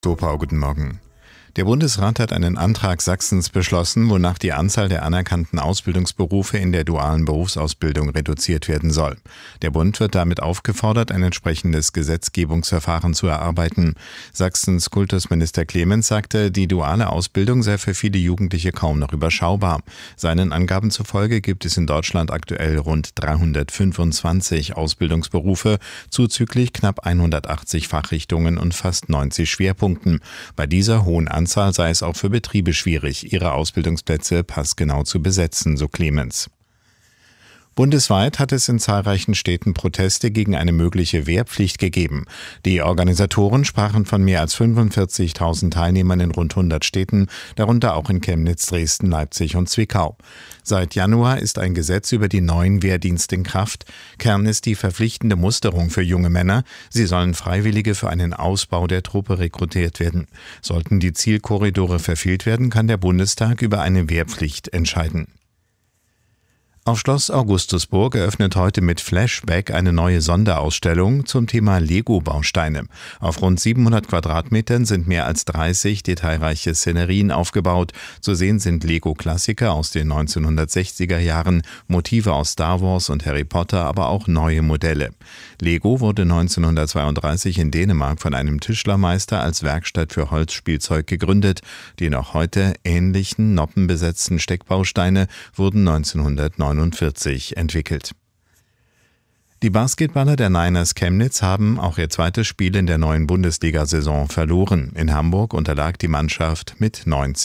Dopau, guten Morgen. Der Bundesrat hat einen Antrag Sachsens beschlossen, wonach die Anzahl der anerkannten Ausbildungsberufe in der dualen Berufsausbildung reduziert werden soll. Der Bund wird damit aufgefordert, ein entsprechendes Gesetzgebungsverfahren zu erarbeiten. Sachsens Kultusminister Clemens sagte, die duale Ausbildung sei für viele Jugendliche kaum noch überschaubar. Seinen Angaben zufolge gibt es in Deutschland aktuell rund 325 Ausbildungsberufe, zuzüglich knapp 180 Fachrichtungen und fast 90 Schwerpunkten. Bei dieser hohen Anzahl sei es auch für Betriebe schwierig, ihre Ausbildungsplätze passgenau zu besetzen, so Clemens. Bundesweit hat es in zahlreichen Städten Proteste gegen eine mögliche Wehrpflicht gegeben. Die Organisatoren sprachen von mehr als 45.000 Teilnehmern in rund 100 Städten, darunter auch in Chemnitz, Dresden, Leipzig und Zwickau. Seit Januar ist ein Gesetz über die neuen Wehrdienste in Kraft. Kern ist die verpflichtende Musterung für junge Männer. Sie sollen Freiwillige für einen Ausbau der Truppe rekrutiert werden. Sollten die Zielkorridore verfehlt werden, kann der Bundestag über eine Wehrpflicht entscheiden. Auf Schloss Augustusburg eröffnet heute mit Flashback eine neue Sonderausstellung zum Thema Lego-Bausteine. Auf rund 700 Quadratmetern sind mehr als 30 detailreiche Szenerien aufgebaut. Zu sehen sind Lego-Klassiker aus den 1960er Jahren, Motive aus Star Wars und Harry Potter, aber auch neue Modelle. Lego wurde 1932 in Dänemark von einem Tischlermeister als Werkstatt für Holzspielzeug gegründet. Die noch heute ähnlichen noppenbesetzten Steckbausteine wurden 1949 entwickelt. Die Basketballer der Niners Chemnitz haben auch ihr zweites Spiel in der neuen Bundesliga-Saison verloren. In Hamburg unterlag die Mannschaft mit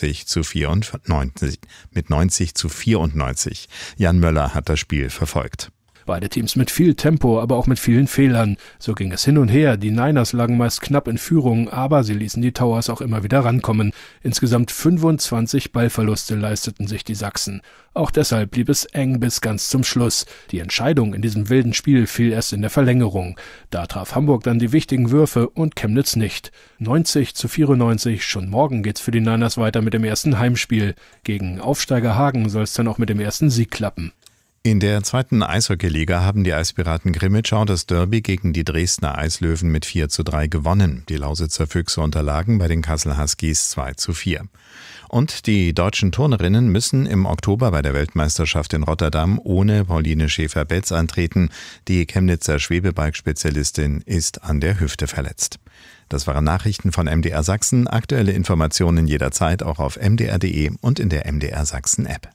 90:94. Jan Möller hat das Spiel verfolgt. Beide Teams mit viel Tempo, aber auch mit vielen Fehlern. So ging es hin und her. Die Niners lagen meist knapp in Führung, aber sie ließen die Towers auch immer wieder rankommen. Insgesamt 25 Ballverluste leisteten sich die Sachsen. Auch deshalb blieb es eng bis ganz zum Schluss. Die Entscheidung in diesem wilden Spiel fiel erst in der Verlängerung. Da traf Hamburg dann die wichtigen Würfe und Chemnitz nicht. 90:94, schon morgen geht's für die Niners weiter mit dem ersten Heimspiel. Gegen Aufsteiger Hagen soll es dann auch mit dem ersten Sieg klappen. In der zweiten Eishockeyliga haben die Eispiraten Grimmitschau das Derby gegen die Dresdner Eislöwen mit 4:3 gewonnen. Die Lausitzer Füchse unterlagen bei den Kassel Huskies 2:4. Und die deutschen Turnerinnen müssen im Oktober bei der Weltmeisterschaft in Rotterdam ohne Pauline Schäfer-Betz antreten. Die Chemnitzer Schwebebike-Spezialistin ist an der Hüfte verletzt. Das waren Nachrichten von MDR Sachsen. Aktuelle Informationen jederzeit auch auf mdr.de und in der MDR Sachsen App.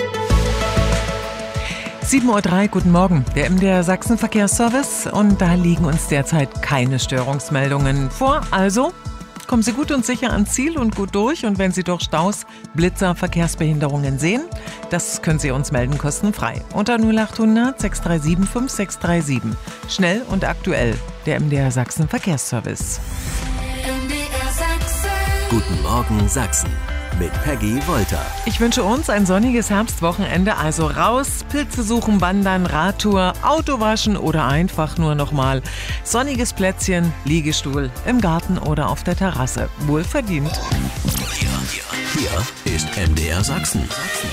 7:03 Uhr, guten Morgen, der MDR Sachsen Verkehrsservice, und da liegen uns derzeit keine Störungsmeldungen vor, also kommen Sie gut und sicher ans Ziel und gut durch, und wenn Sie durch Staus, Blitzer, Verkehrsbehinderungen sehen, das können Sie uns melden, kostenfrei, unter 0800 637 5637. Schnell und aktuell, der MDR Sachsen Verkehrsservice. MDR Sachsen. Guten Morgen Sachsen. Mit Peggy Wolter. Ich wünsche uns ein sonniges Herbstwochenende, also raus, Pilze suchen, wandern, Radtour, Auto waschen oder einfach nur nochmal sonniges Plätzchen, Liegestuhl, im Garten oder auf der Terrasse. Wohlverdient. Hier ist MDR Sachsen.